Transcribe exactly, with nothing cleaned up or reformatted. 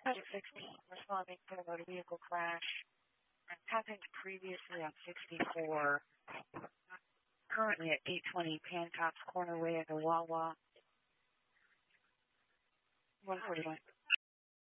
Project sixteen, responding to a motor vehicle crash. Happened previously on sixty-four. Currently at eight twenty Pancop's Corner Way at the Wawa. one forty-one.